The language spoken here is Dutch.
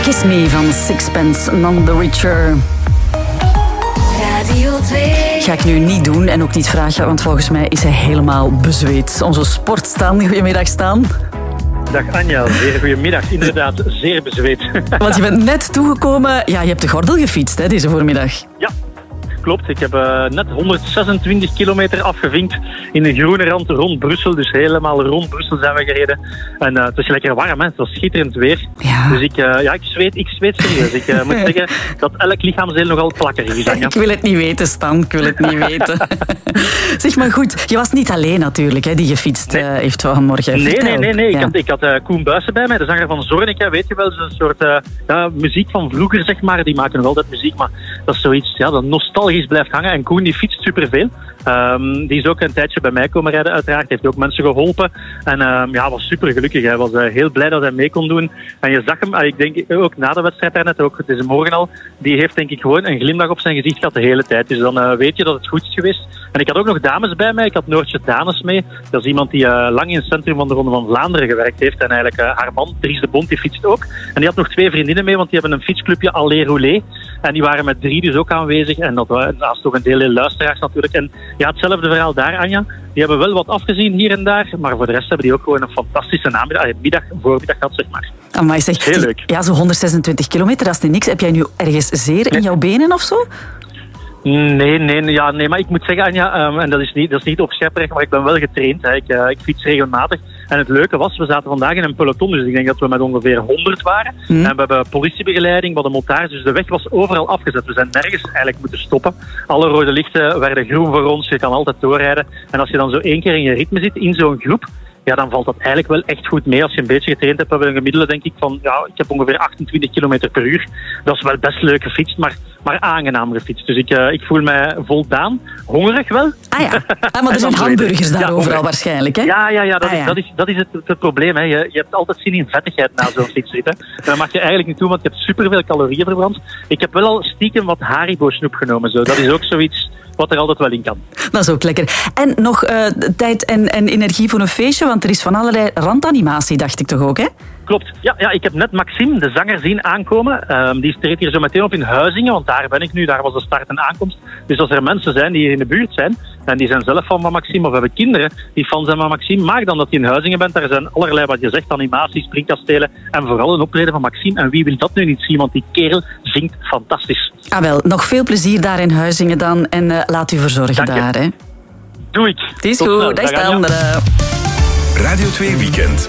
Kiss Me van Sixpence None the Richer. Radio 2. Ga ik nu niet doen en ook niet vragen, want volgens mij is hij helemaal bezweet. Onze sportstaan. Goedemiddag, Staan. Dag Anja, zeer goedemiddag. Inderdaad, zeer bezweet. Want je bent net toegekomen. Ja, je hebt de gordel gefietst hè, deze voormiddag. Ja, klopt. Ik heb net 126 kilometer afgevinkt in een groene rand rond Brussel. Dus helemaal rond Brussel zijn we gereden. En het is lekker warm, hè. Het was schitterend weer. Ja. Dus ik zweet serieus. Ik moet zeggen dat elk lichaamsdeel nogal plakkerig is, Anja. Ik wil het niet weten, Stan. Ik wil het niet weten. Zeg maar goed, je was niet alleen natuurlijk hè, die gefietst heeft vanmorgen. Nee. Ja. Ik had Koen Buijsen bij mij, de zanger van Zornica. Weet je wel, zo'n soort muziek van vroeger, zeg maar. Die maken nog altijd muziek, maar dat is zoiets dat nostalgisch blijft hangen. En Koen die fietst superveel. Die is ook een tijdje bij mij komen rijden, uiteraard. Heeft ook mensen geholpen. En was super gelukkig. Hij was heel blij dat hij mee kon doen. En je zag hem, ik denk ook na de wedstrijd daarnet, ook deze morgen al, die heeft denk ik gewoon een glimlach op zijn gezicht gehad de hele tijd. Dus dan weet je dat het goed is geweest. En ik had ook nog dames bij mij. Ik had Noortje Danes mee. Dat is iemand die lang in het centrum van de Ronde van Vlaanderen gewerkt heeft. En eigenlijk haar man, Dries de Bond, die fietst ook. En die had nog 2 vriendinnen mee, want die hebben een fietsclubje Allez Rouler. En die waren met 3 dus ook aanwezig. En dat was toch een deel luisteraars natuurlijk. En ja, hetzelfde verhaal daar, Anja. Die hebben wel wat afgezien hier en daar. Maar voor de rest hebben die ook gewoon een fantastische voormiddag gehad, zeg maar. Amai, zeg, heel leuk. Ja, zo 126 kilometer, dat is niet niks. Heb jij nu ergens zeer in jouw benen of zo? Nee, maar ik moet zeggen, Anja, en dat is niet opschepperig, maar ik ben wel getraind. Hè. Ik fiets regelmatig. En het leuke was, we zaten vandaag in een peloton, dus ik denk dat we met ongeveer 100 waren. En we hebben politiebegeleiding, we hadden montage, dus de weg was overal afgezet. We zijn nergens eigenlijk moeten stoppen. Alle rode lichten werden groen voor ons, je kan altijd doorrijden. En als je dan zo 1 keer in je ritme zit, in zo'n groep, ja, dan valt dat eigenlijk wel echt goed mee. Als je een beetje getraind hebt, hebben we een gemiddelde, denk ik, van ik heb ongeveer 28 kilometer per uur. Dat is wel best leuk gefietst, maar aangenaam gefietst. Dus ik voel mij voldaan. Hongerig wel. Maar er zijn hamburgers daar overal waarschijnlijk, hè? Ja, dat is het probleem. Hè. Je hebt altijd zin in vettigheid na zo'n fietsrit. Hè. Dat mag je eigenlijk niet doen, want je hebt superveel calorieën verbrand. Ik heb wel al stiekem wat Haribo-snoep genomen. Zo. Dat is ook zoiets wat er altijd wel in kan. Dat is ook lekker. En nog tijd en energie voor een feestje, want er is van allerlei randanimatie, dacht ik toch ook, hè? Klopt. Ja, ik heb net Maxime, de zanger, zien aankomen. Die treedt hier zo meteen op in Huizingen, want daar ben ik nu. Daar was de start en aankomst. Dus als er mensen zijn die hier in de buurt zijn, en die zijn zelf fan van Maxime, of hebben kinderen die fan zijn van Maxime, maak dan dat je in Huizingen bent. Daar zijn allerlei, wat je zegt, animaties, springkastelen en vooral een optreden van Maxime. En wie wil dat nu niet zien, want die kerel zingt fantastisch. Wel, nog veel plezier daar in Huizingen dan en laat u verzorgen daar, hè? Doe ik. Het is goed, dat is de andere. Radio 2 Weekend.